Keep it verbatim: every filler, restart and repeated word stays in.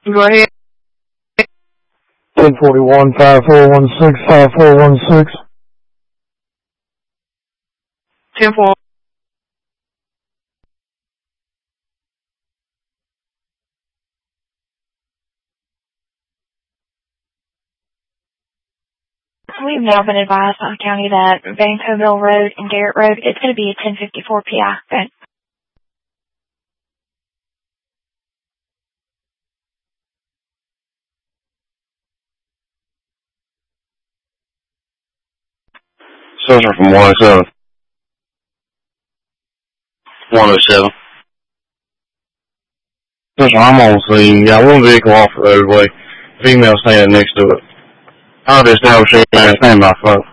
Go ahead. ten forty-one, five four one six, five four one six. ten four. We've now been advised by the county that Vancouverville Road and Garrett Road is going to be a ten fifty-four P I. Okay. Sensor from one oh seven. one oh seven. Sensor, I'm on scene. Got one vehicle off the roadway. Female standing next to it. I'll just have a stand by phone.